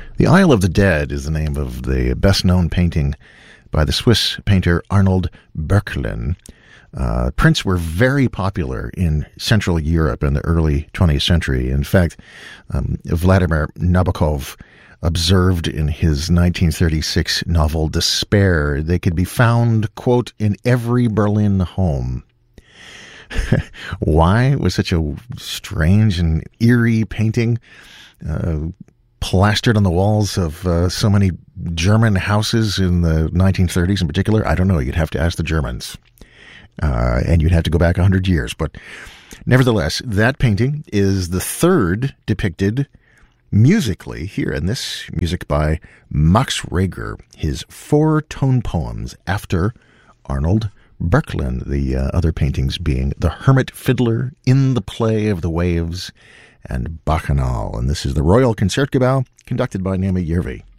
The Isle of the Dead is the name of the best-known painting by the Swiss painter Arnold Böcklin. Prints were very popular in Central Europe in the early 20th century. In fact, Vladimir Nabokov observed in his 1936 novel Despair, they could be found, quote, in every Berlin home. Why was such a strange and eerie painting plastered on the walls of so many German houses in the 1930s in particular? I don't know. You'd have to ask the Germans. And you'd have to go back 100 years. But nevertheless, that painting is the third depicted musically here in this music by Max Reger, his 4 tone poems after Arnold Böcklin, the other paintings being The Hermit Fiddler, In the Play of the Waves, and Bacchanal. And this is the Royal Concertgebouw, conducted by Naomi Järvi.